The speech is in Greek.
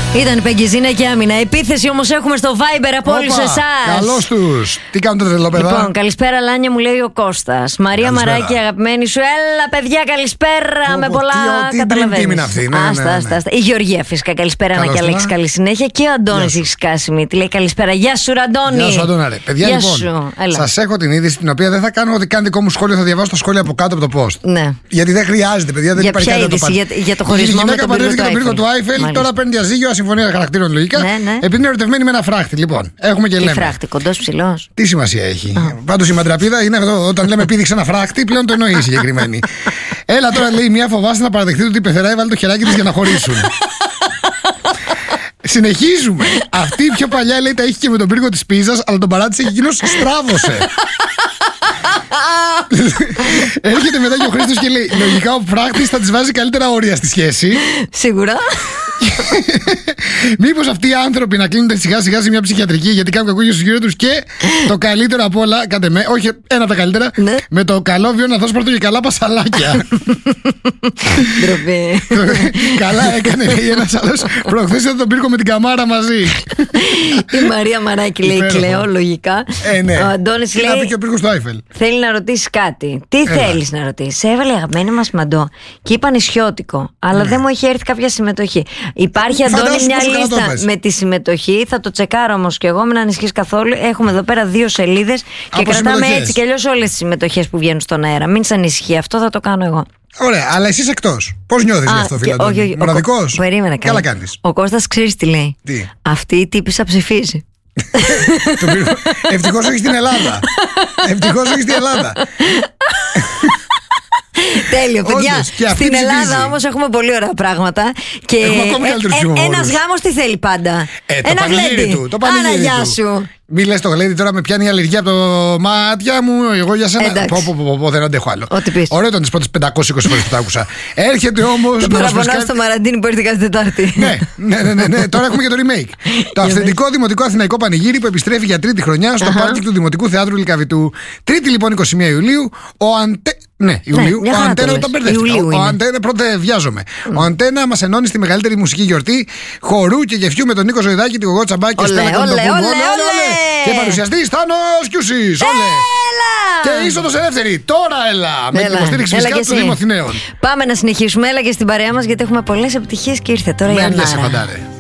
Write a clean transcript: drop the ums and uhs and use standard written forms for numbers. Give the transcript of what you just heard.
Ήταν Πεγκιζίνα και Άμυνα. Επίθεση όμως έχουμε στο Viber από όλους εσάς. Καλώς τους. Τι κάνουν τα τρελόπαιδα? Λοιπόν, καλησπέρα Λάνια, μου λέει ο Κώστας. Μαρία Μαράκη, αγαπημένη σου. Έλα, παιδιά, καλησπέρα. Με πολλά καταλαβαίνεις. Άστα. Η Γεωργία, φυσικά. Καλησπέρα, Ανna και Αλέξη. Καλή συνέχεια. Και ο Αντώνης έχει σκάσει μύτη. Λέει καλησπέρα. Γεια σου, Ραντώνη. Γεια σου, Αντώνα. Παιδιά, λοιπόν, σας έχω την είδηση την οποία δεν θα κάνω ότι καν δικό μου σχόλιο. Θα διαβάσω τα σχόλια από κάτω από το post. Ναι. Γιατί δεν χρειάζεται, παιδιά. Δεν υπάρχει κάτι να το πάρει. Για το χωρισμό με τον πύργο του Άιφελ. Τώρα παίρνει διαζύγιο, ασυμφωνία χαρακτήρων λογικά. Επειδή είναι ερωτευμένη με ένα φράχτη. Λοιπόν, έχουμε και λέμε. Τι φράχτη, κοντός ψηλός? Τι σημασία έχει? Πάντως η μαντραπίδα είναι αυτό. Όταν λέμε πήδηξε ένα φράχτη, πλέον το εννοεί συγκεκριμένη. Έλα τώρα, λέει, μια φοβάστε να παραδεχτείτε ότι η πεθερά έβαλε το χεράκι της για να χωρίσουν. Συνεχίζουμε. Αυτή η πιο παλιά, λέει, τα είχε και με τον πύργο της Πίζας, αλλά τον παράτησε και εκείνος στράβωσε. Έρχεται μετά και ο Χρήστος και λέει: λογικά ο φράχτης θα της βάζει καλύτερα όρια στη σχέση. Σίγουρα. Μήπως αυτοί οι άνθρωποι να κλείνονται σιγά σιγά σε μια ψυχιατρική γιατί κάνουν κακούγια στους γύρω τους? Και το καλύτερο απ' όλα, κάντε με, όχι ένα από τα καλύτερα, με το καλό βίο να δώσει πρώτο και καλά πασαλάκια. Ντροπή. Καλά έκανε, λέει ένας άλλος. Προχθές είδα τον πύργο με την καμάρα μαζί. Η Μαρία Μαράκη λέει Κλαίω, λογικά. Ναι. Ο Αντώνης λέει: να πει και ο πύργος του Άιφελ. Θέλει να ρωτήσει κάτι. Τι θέλεις να ρωτήσεις? Έβαλε αγαπημένη μας Μαντό και είπα νησιώτικο, αλλά δεν μου έχει έρθει κάποια συμμετοχή. Υπάρχει, Αντώνη, μια λίστα με τη συμμετοχή. Θα το τσεκάρω όμως και εγώ, μην ανησυχείς καθόλου. Έχουμε εδώ πέρα 2 σελίδες και κρατάμε έτσι κι αλλιώς όλες τις συμμετοχές που βγαίνουν στον αέρα. Μην σε ανησυχεί, αυτό θα το κάνω εγώ. Ωραία, αλλά εσύ εκτός. Πώς νιώθεις γι' αυτό, φίλε? Όχι. Μοναδικός. Περίμενε. Καλά κάνεις. Ο Κώστας ξέρεις τι λέει? Τι? Αυτή η τύπισσα ψηφίζει. Ευτυχώς όχι στην Ελλάδα. Ευτυχώς όχι στην Ελλάδα. Τέλειο, παιδιά. Στην Ελλάδα όμως έχουμε πολύ ωραία πράγματα. Και ένας γάμος τι θέλει πάντα? Ένα γλέντι του. Το πανηγύρι Άρα, γεια σου. Μη λες το γλέντι, τώρα με πιάνει η αλλεργία από το μάτια μου. Εγώ για σένα. Δεν αντέχω άλλο. Ωραίο ήταν τις πρώτες 520 φορές που τα άκουσα. Έρχεται όμως. Το παραπονάω στο Μαραντίνι που έρχεται κάθε Τετάρτη. Ναι. Τώρα έχουμε και το remake. Το αυθεντικό δημοτικό αθηναϊκό πανηγύρι που επιστρέφει για τρίτη χρονιά στο πάρκινγκ του Δημοτικού Θεάτρου Λυκαβητού. Τρίτη λοιπόν 21 Ιουλίου. Ιουλίου. Ο Αντένα, όταν μπερδεύτηκα. Πρώτα βιάζομαι. Ο Αντένα μας ενώνει στη μεγαλύτερη μουσική γιορτή χορού και γεφιού με τον Νίκο Ζωηδάκη, την Γογό Τσαμπάκη και Στέλλα Κοντοπούλου. Και παρουσιαστής Θάνος Κιούσης. Και είσοδος ελεύθερη. Τώρα έλα. Με την υποστήριξη φυσικά του Δήμου Αθηναίων. Πάμε να συνεχίσουμε. Έλα και στην παρέα μας γιατί έχουμε πολλές επιτυχίες και ήρθε τώρα η Ανάρα.